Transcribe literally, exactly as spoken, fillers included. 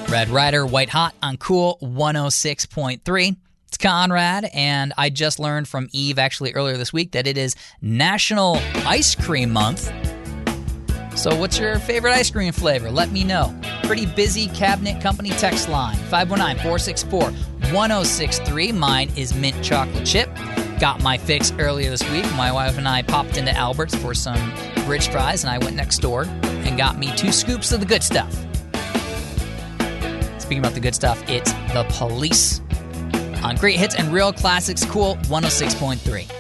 Red Rider, White Hot on Cool one oh six point three. It's Conrad, and I just learned from Eve actually earlier this week that it is National Ice Cream Month. So what's your favorite ice cream flavor? Let me know. Pretty busy Cabinet Company text line, five one nine, four six four, one oh six three. Mine is mint chocolate chip. Got my fix earlier this week. My wife and I popped into Albert's for some bridge fries, and I went next door and got me two scoops of the good stuff. Speaking about the good stuff, it's The Police on Great Hits and Real Classics, Cool one oh six point three.